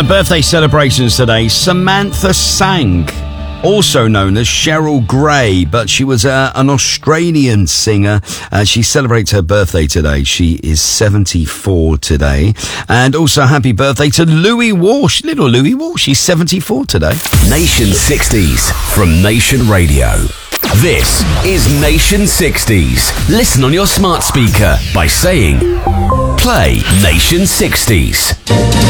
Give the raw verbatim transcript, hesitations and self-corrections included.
Uh, birthday celebrations today. Samantha Sang, also known as Cheryl Gray, but she was uh, an Australian singer. Uh, she celebrates her birthday today. She is seventy-four today. And also happy birthday to Louis Walsh, little Louis Walsh. She's seventy-four today. Nation sixties from Nation Radio. This is Nation sixties. Listen on your smart speaker by saying, play Nation sixties.